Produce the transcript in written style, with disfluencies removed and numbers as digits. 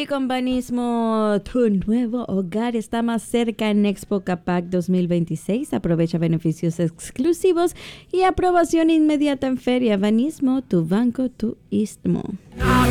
Sí, con Banismo, tu nuevo hogar está más cerca en Expo Capac 2026. Aprovecha beneficios exclusivos y aprobación inmediata en feria. Banismo, tu banco, tu istmo.